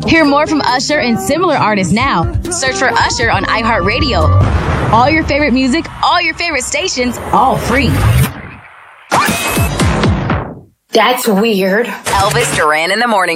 Hear more from Usher and similar artists now. Search for Usher on iHeartRadio. All your favorite music, all your favorite stations, all free. That's weird. Elvis Duran in the morning.